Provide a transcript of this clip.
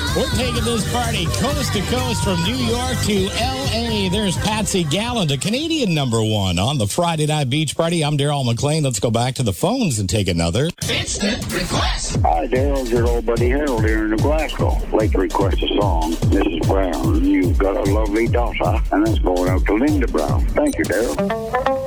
We're taking this party coast to coast from New York to L.A. There's Patsy Gallant, a Canadian #1 on the Friday Night Beach Party. I'm Daryl McLean. Let's go back to the phones and take another. Instant request. Hi, Daryl. It's your old buddy Harold here in Nebraska. Like to request a song. Mrs. Brown, you've got a lovely daughter, and that's going out to Linda Brown. Thank you, Daryl.